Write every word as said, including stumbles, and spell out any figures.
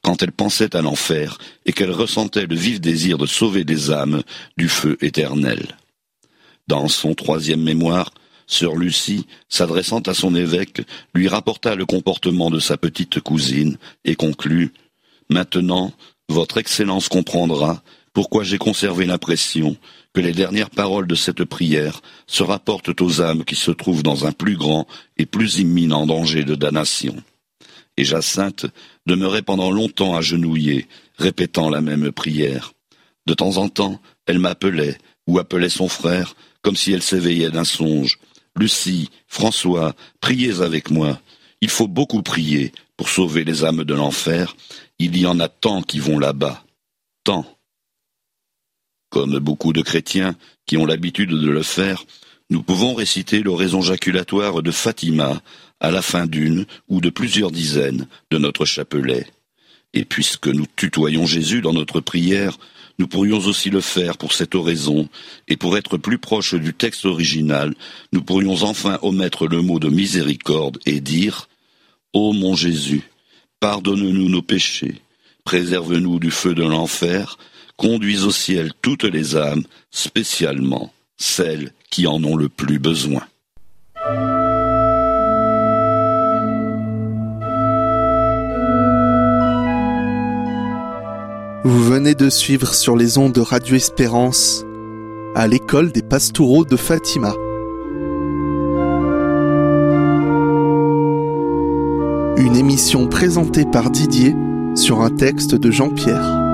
quand elle pensait à l'enfer et qu'elle ressentait le vif désir de sauver des âmes du feu éternel. Dans son troisième mémoire, sœur Lucie, s'adressant à son évêque, lui rapporta le comportement de sa petite cousine et conclut « Maintenant, votre Excellence comprendra pourquoi j'ai conservé l'impression que les dernières paroles de cette prière se rapportent aux âmes qui se trouvent dans un plus grand et plus imminent danger de damnation. » Et Jacinthe demeurait pendant longtemps agenouillée, répétant la même prière. De temps en temps, elle m'appelait, ou appelait son frère, comme si elle s'éveillait d'un songe. « Lucie, François, priez avec moi. Il faut beaucoup prier pour sauver les âmes de l'enfer. Il y en a tant qui vont là-bas. Tant. » Comme beaucoup de chrétiens qui ont l'habitude de le faire, nous pouvons réciter l'oraison jaculatoire de Fatima à la fin d'une ou de plusieurs dizaines de notre chapelet. Et puisque nous tutoyons Jésus dans notre prière, nous pourrions aussi le faire pour cette oraison, et pour être plus proche du texte original, nous pourrions enfin omettre le mot de miséricorde et dire « Ô mon Jésus, pardonne-nous nos péchés, préserve-nous du feu de l'enfer, conduis au ciel toutes les âmes, spécialement celles qui en ont le plus besoin. » Vous venez de suivre sur les ondes de Radio Espérance à l'école des Pastoureaux de Fatima. Une émission présentée par Didier sur un texte de Jean-Pierre.